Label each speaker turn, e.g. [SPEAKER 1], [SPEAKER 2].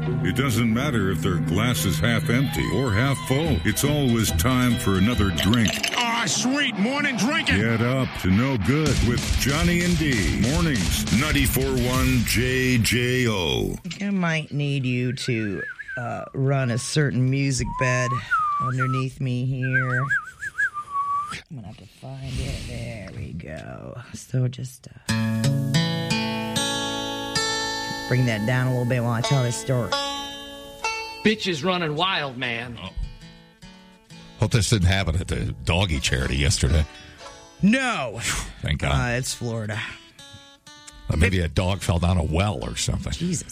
[SPEAKER 1] It doesn't matter if their glass is half empty or half full. It's always time for another drink.
[SPEAKER 2] Ah, sweet morning drinking.
[SPEAKER 1] Get up to no good with Johnny and D. Mornings, 94.1 JJO.
[SPEAKER 3] I think I might need you to run a certain music bed underneath me here. I'm going to have to find it. There we go. So just bring that down a little bit while I tell this story.
[SPEAKER 4] Bitch is running wild, man.
[SPEAKER 5] Oh. Hope this didn't happen at the doggy charity yesterday.
[SPEAKER 3] No.
[SPEAKER 5] Thank God.
[SPEAKER 3] It's Florida.
[SPEAKER 5] Maybe a dog fell down a well or something.
[SPEAKER 3] Jesus.